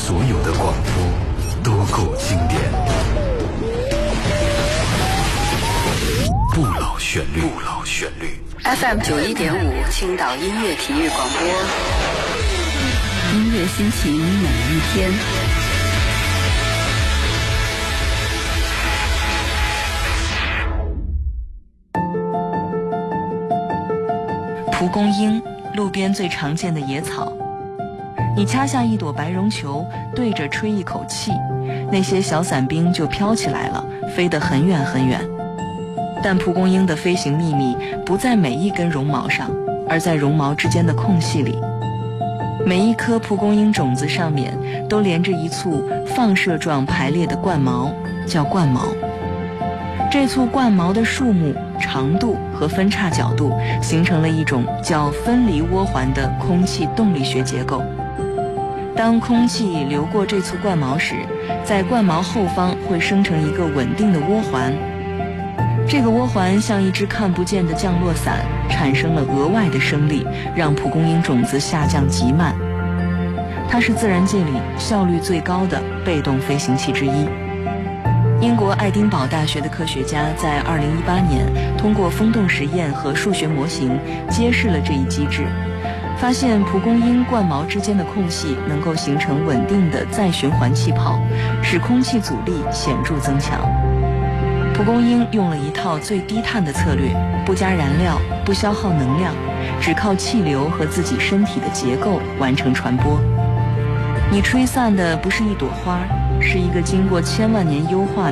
所有的广播都够经典。不老旋律，不老旋律。 FM 91.5青岛音乐体育广播，音乐心情每一天。蒲公英，路边最常见的野草。你掐下一朵白绒球，对着吹一口气，那些小伞兵就飘起来了，飞得很远很远。但蒲公英的飞行秘密不在每一根绒毛上，而在绒毛之间的空隙里。每一颗蒲公英种子上面都连着一簇放射状排列的冠毛，叫冠毛。这簇冠毛的数目、长度和分叉角度形成了一种叫分离涡环的空气动力学结构。当空气流过这簇冠毛时，在冠毛后方会生成一个稳定的涡环。这个涡环像一只看不见的降落伞，产生了额外的升力，让蒲公英种子下降极慢。它是自然界里效率最高的被动飞行器之一。英国爱丁堡大学的科学家在2018年通过风洞实验和数学模型揭示了这一机制，发现蒲公英冠毛之间的空隙能够形成稳定的再循环气泡，使空气阻力显著增强。蒲公英用了一套最低碳的策略，不加燃料，不消耗能量，只靠气流和自己身体的结构完成传播。你吹散的不是一朵花，是一个经过千万年优化